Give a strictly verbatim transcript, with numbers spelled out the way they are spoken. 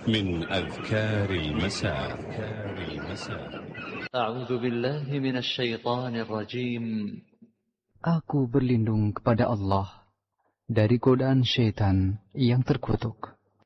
من أذكار المساء. أعوذ بالله من الشيطان الرجيم. Aku berlindung kepada Allah dari godaan syaitan yang terkutuk.